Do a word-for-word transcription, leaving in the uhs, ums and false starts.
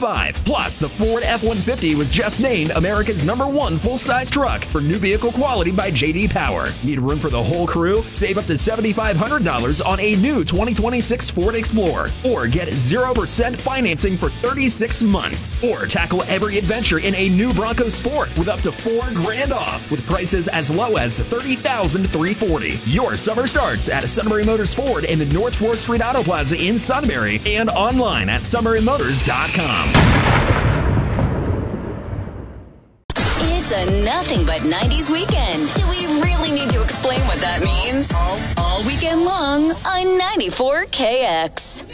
twenty-five. Plus, the Ford F one fifty was just named America's number one full-size truck for new vehicle quality by J D Power. Need room for the whole crew? Save up to seven thousand five hundred dollars on a new twenty twenty-six Ford Explorer. Or get zero percent financing for thirty-six months. Or tackle every adventure in a new Bronco Sport with up to four grand off with prices as low as thirty thousand three hundred forty dollars. Your summer starts at Sunbury Motors Ford in the North fourth Street Auto Plaza in Sunbury and online at sunbury motors dot com. It's a nothing but nineties weekend. Do we really need to explain what that means? All, all weekend long on ninety-four K X.